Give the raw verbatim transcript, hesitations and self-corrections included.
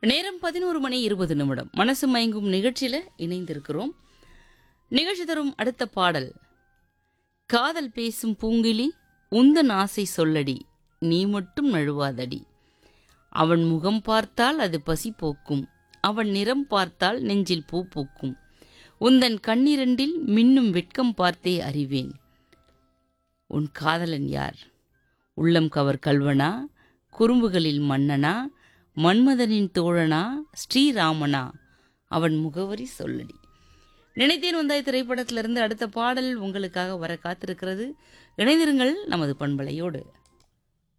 நேரம் பதினோரு மணி இருபது நிமிடம். மனசு மயங்கும் நிகழ்ச்சியில இணைந்திருக்கிறோம். நிகழ்ச்சி தரும் அடுத்த பாடல், காதல் பேசும் பூங்கிலி உந்தன் ஆசை சொல்லடி, நீ மட்டும் நழுவாதடி. அவன் முகம் பார்த்தால் அது பசி போக்கும், அவன் நிறம் பார்த்தால் நெஞ்சில் பூ பூக்கும். உந்தன் கண்ணிரண்டில் மின்னும் வெட்கம் பார்த்தே அறிவேன், உன் காதலன் யார்? உள்ளம் கவர் கல்வனா, குறும்புகளில் மன்னனா, மன்மதனின் தோழனா, ஸ்ரீராமனா, அவன் முகவரி சொல்லடி. நினைத்தேன் வந்தாய் திரைப்படத்திலிருந்து அடுத்த பாடல் உங்களுக்காக வர காத்திருக்கிறது. இணைந்திருங்கள் நமது பண்பலையோடு.